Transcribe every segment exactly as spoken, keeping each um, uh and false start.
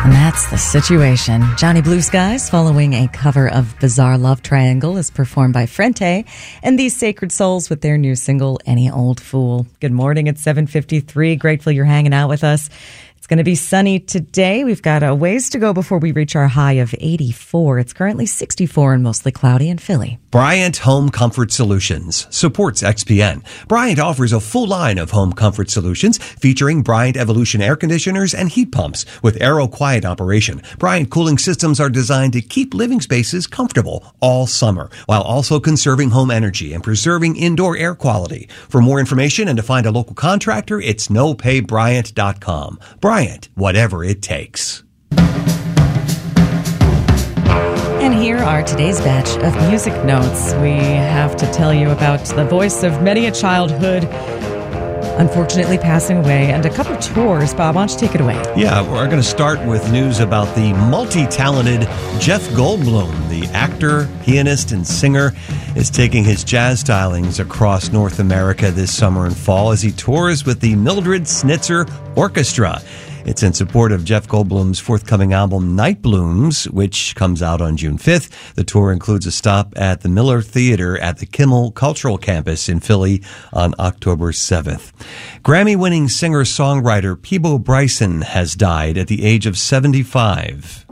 And that's the situation. Johnny Blue Skies, following a cover of Bizarre Love Triangle, is performed by Frente and These Sacred Souls with their new single, Any Old Fool. Good morning at seven fifty-three. Grateful you're hanging out with us. It's going to be sunny today. We've got a ways to go before we reach our high of eighty-four. It's currently sixty-four and mostly cloudy in Philly. Bryant Home Comfort Solutions supports X P N. Bryant offers a full line of home comfort solutions featuring Bryant Evolution air conditioners and heat pumps with Aero Quiet operation. Bryant cooling systems are designed to keep living spaces comfortable all summer while also conserving home energy and preserving indoor air quality. For more information and to find a local contractor, it's no pay bryant dot com. Bryant, whatever it takes. And here are today's batch of music notes. We have to tell you about the voice of many a childhood unfortunately passing away and a couple tours. Bob, why don't you take it away? Yeah, we're going to start with news about the multi-talented Jeff Goldblum. The actor, pianist, and singer is taking his jazz stylings across North America this summer and fall as he tours with the Mildred Snitzer Orchestra. It's in support of Jeff Goldblum's forthcoming album, Night Blooms, which comes out on June fifth. The tour includes a stop at the Miller Theater at the Kimmel Cultural Campus in Philly on October seventh. Grammy-winning singer-songwriter Peabo Bryson has died at the age of seventy-five.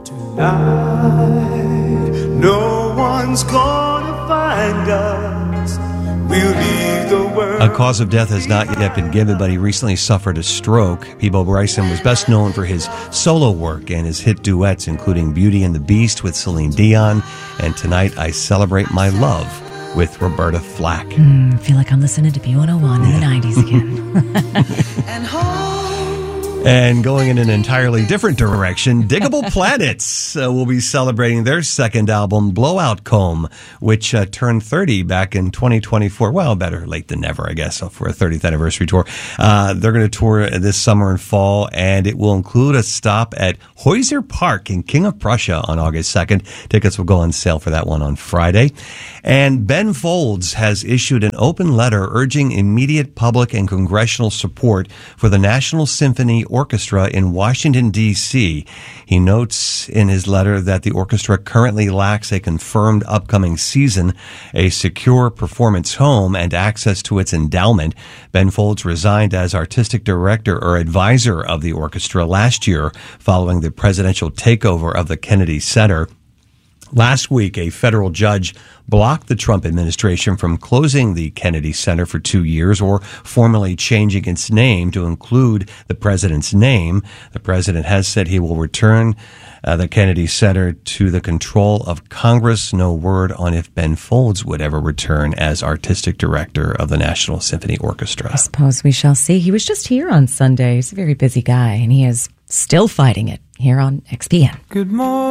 Tonight, no one's gonna find us. We'll leave the world. A cause of death has not yet been given, but he recently suffered a stroke. Peabo Bryson was best known for his solo work and his hit duets, including Beauty and the Beast with Celine Dion and Tonight I Celebrate My Love with Roberta Flack. Mm, I feel like I'm listening to B one oh one in the nineties again. And home. And going in an entirely different direction, Diggable Planets uh, will be celebrating their second album, Blowout Comb, which uh, turned thirty back in twenty twenty-four. Well, better late than never, I guess, for a thirtieth anniversary tour. Uh, they're going to tour this summer and fall, and it will include a stop at Heuser Park in King of Prussia on August second. Tickets will go on sale for that one on Friday. And Ben Folds has issued an open letter urging immediate public and congressional support for the National Symphony Orchestra in Washington, D C He notes in his letter that the orchestra currently lacks a confirmed upcoming season, a secure performance home, and access to its endowment. Ben Folds resigned as artistic director or advisor of the orchestra last year following the presidential takeover of the Kennedy Center. Last week, a federal judge blocked the Trump administration from closing the Kennedy Center for two years or formally changing its name to include the president's name. The president has said he will return uh, the Kennedy Center to the control of Congress. No word on if Ben Folds would ever return as artistic director of the National Symphony Orchestra. I suppose we shall see. He was just here on Sunday. He's a very busy guy, and he is still fighting it here on X P N. Good morning.